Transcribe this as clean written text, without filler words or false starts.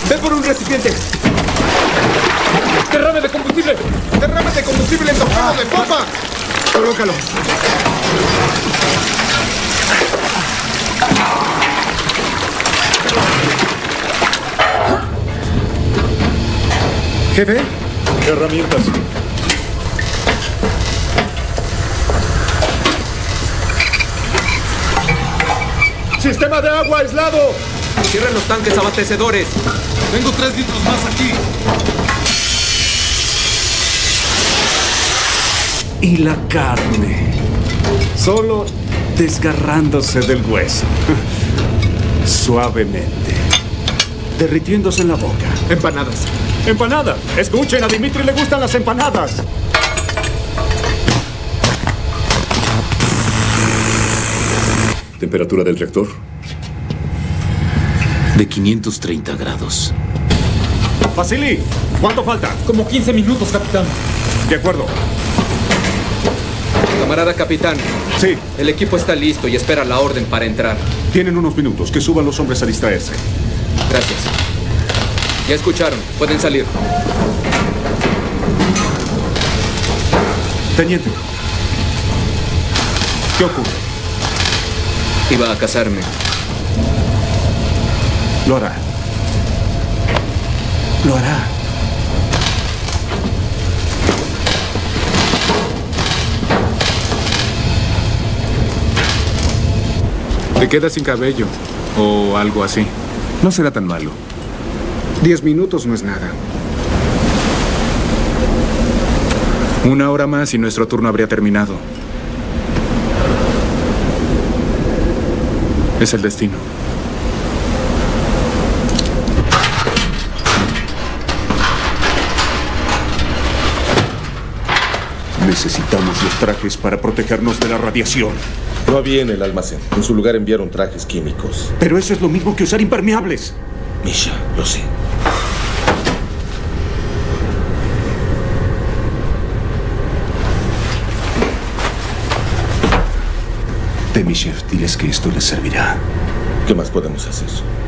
¡Ve por un recipiente! ¡Derrame de combustible! ¡Derrame de combustible en torpedo de popa! Colócalo. ¿Jefe? Herramientas. ¡Sistema de agua aislado! Cierren los tanques abastecedores. Tengo 3 litros más aquí. Y la carne, solo desgarrándose del hueso, suavemente, derritiéndose en la boca. Empanadas. ¡Empanadas! Escuchen, a Dimitri le gustan las empanadas. ¿Temperatura del reactor? De 530 grados. Vasily, ¿cuánto falta? Como 15 minutos, capitán. De acuerdo. Camarada capitán. Sí. El equipo está listo y espera la orden para entrar. Tienen unos minutos. Que suban los hombres a distraerse. Gracias. Ya escucharon. Pueden salir. Teniente. ¿Qué ocurre? Iba a casarme. Lo hará. Lo hará. Te quedas sin cabello o algo así. No será tan malo. 10 minutos no es nada. 1 hora más y nuestro turno habría terminado. Es el destino. Necesitamos los trajes para protegernos de la radiación. No había en el almacén. En su lugar enviaron trajes químicos. Pero eso es lo mismo que usar impermeables. Misha, lo sé. Demishev, diles que esto les servirá. ¿Qué más podemos hacer?